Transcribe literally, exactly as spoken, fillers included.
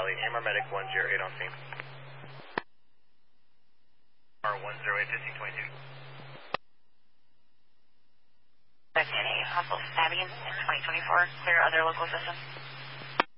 Charlie, Hammer Medic one zero eight on scene. R one zero eight fifteen twenty-two. Hospital Fabian in twenty twenty-four. Clear other local systems.